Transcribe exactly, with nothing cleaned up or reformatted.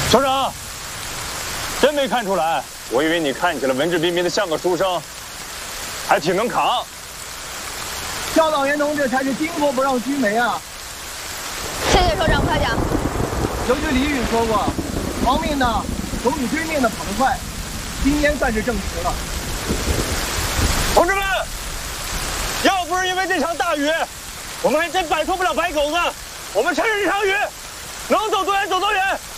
首长，真没看出来，我以为你看起来文质彬彬的像个书生，还挺能扛。 教导员同志才是巾帼不让须眉啊！ 谢谢首长夸奖。 有句俚语说过：“亡命的总比追命的跑得快。”今天算是证实了。 同志们，要不是因为这场大雨，我们还真摆脱不了白狗子。我们趁着这场雨，能走多远走多远。